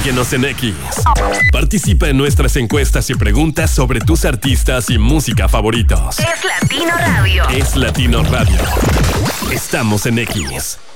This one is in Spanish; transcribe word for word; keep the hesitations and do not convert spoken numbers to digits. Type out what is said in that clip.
Síguenos en X. Participa en nuestras encuestas y preguntas sobre tus artistas y música favoritos. Es Latino Radio. Es Latino Radio. Estamos en X.